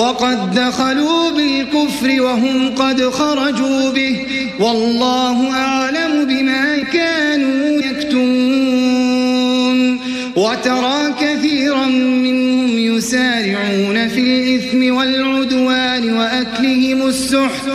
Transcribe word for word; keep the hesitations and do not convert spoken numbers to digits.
وقد دخلوا بالكفر وهم قد خرجوا به والله أعلم بما كانوا يكتمون وترى كثيرا منهم يسارعون في الإثم والعدوان وأكلهم السحت